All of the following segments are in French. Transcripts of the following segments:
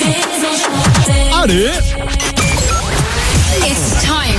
Allez. It's time.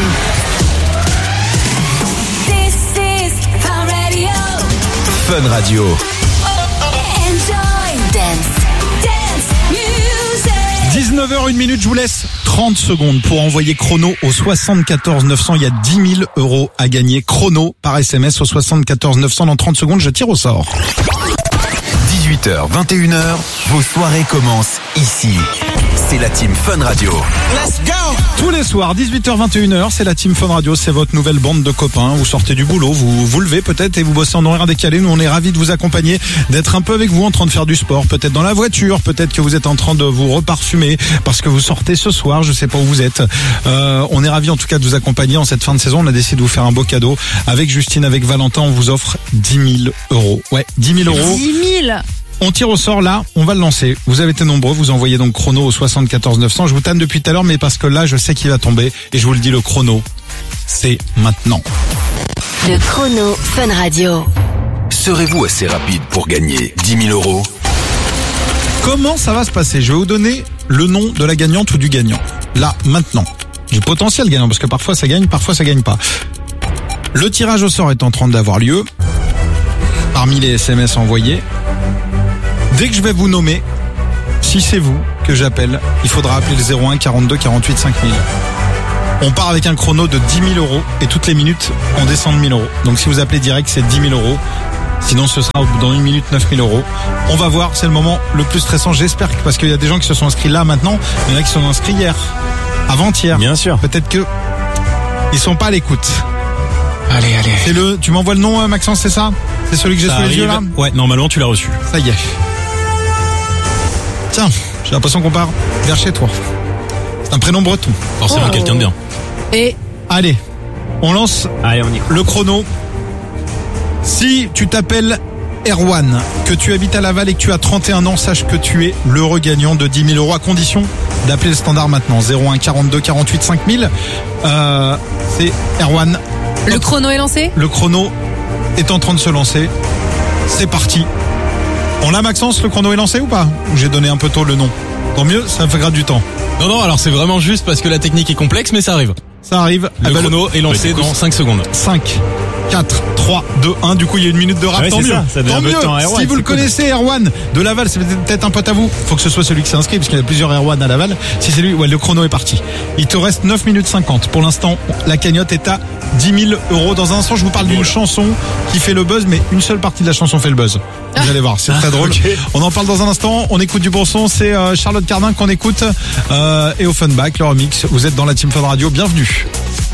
This is Fun Radio. Fun Radio. Enjoy dance music. 19h01, je vous laisse 30 secondes pour envoyer Chrono au 74 900. Il y a 10 000 € à gagner. Chrono par SMS au 74 900. Dans 30 secondes, je tire au sort. 18h, 21h, vos soirées commencent ici. C'est la team Fun Radio. Let's go! Tous les soirs, 18h, 21h, c'est la team Fun Radio, c'est votre nouvelle bande de copains. Vous sortez du boulot, vous vous levez peut-être et vous bossez en horaire décalé. Nous, on est ravis de vous accompagner, d'être un peu avec vous en train de faire du sport, peut-être dans la voiture, peut-être que vous êtes en train de vous reparfumer parce que vous sortez ce soir, je sais pas où vous êtes. On est ravis en tout cas de vous accompagner en cette fin de saison. On a décidé de vous faire un beau cadeau. Avec Justine, avec Valentin, on vous offre 10 000 €. Ouais, 10 000 €. 10 000. On tire au sort là, on va le lancer. Vous avez été nombreux, vous envoyez donc Chrono au 74 900. Je vous tanne depuis tout à l'heure, mais parce que là, je sais qu'il va tomber. Et je vous le dis, le chrono, c'est maintenant. Le chrono Fun Radio. Serez-vous assez rapide pour gagner 10 000 €? Comment ça va se passer? Je vais vous donner le nom de la gagnante ou du gagnant. Là, maintenant. Du potentiel gagnant, parce que parfois ça gagne pas. Le tirage au sort est en train d'avoir lieu. Parmi les SMS envoyés. Dès que je vais vous nommer, si c'est vous que j'appelle, il faudra appeler le 01 42 48 5000. On part avec un chrono de 10 000 € et toutes les minutes, on descend de 1 000 €. Donc si vous appelez direct, c'est 10 000 €. Sinon, ce sera dans une minute 9 000 €. On va voir, c'est le moment le plus stressant. J'espère que, parce qu'il y a des gens qui se sont inscrits là maintenant, il y en a qui se sont inscrits hier, avant-hier. Bien sûr. Peut-être que ils sont pas à l'écoute. Allez. C'est tu m'envoies le nom, Maxence, c'est ça? C'est celui que j'ai Ça sous les arrive. yeux là? Ouais, normalement tu l'as reçu. Ça y est. Tiens, j'ai l'impression qu'on part vers chez toi. C'est un prénom breton. Forcément quelqu'un de bien. Et Allez, on lance Allez, on y croit. le chrono. Si tu t'appelles Erwan, que tu habites à Laval et que tu as 31 ans, sache que tu es l'heureux gagnant de 10 000 € à condition d'appeler le standard maintenant. 01 42 48 5000. C'est Erwan. le chrono est lancé. Le chrono est en train de se lancer. C'est parti. On l'a, Maxence, le chrono est lancé ou pas? Ou j'ai donné un peu tôt le nom? Tant mieux, ça me fait grave du temps. Non, alors c'est vraiment juste parce que la technique est complexe, mais ça arrive. Ça arrive. Le chrono est lancé dans 5 secondes. 5, 4, 3, 2, 1. Du coup, il y a une minute de rap. Ouais, tant c'est mieux. ça donne Tant un peu de mieux. temps à Erwan, Si vous le c'est cool. connaissez, Erwan de Laval, c'est peut-être un pote à vous. Faut que ce soit celui qui s'est inscrit, parce qu'il y a plusieurs Erwan à Laval. Si c'est lui, ouais, le chrono est parti. Il te reste 9 minutes 50. Pour l'instant, la cagnotte est à 10 000 €. Dans un instant, je vous parle d'une chanson qui fait le buzz, mais une seule partie de la chanson fait le buzz. Vous allez voir, c'est très drôle. Okay. On en parle dans un instant. On écoute du bon son. C'est Charlotte Cardin qu'on écoute. Et Offenbach, le remix. Vous êtes dans la Team Fun Radio. Bienvenue.